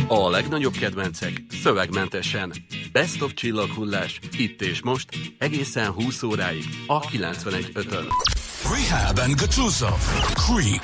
A legnagyobb kedvencek szövegmentesen. Best of csillaghullás, itt és most, egészen 20 óráig a 91.5-ön. Rehab and Gattuso. Creep.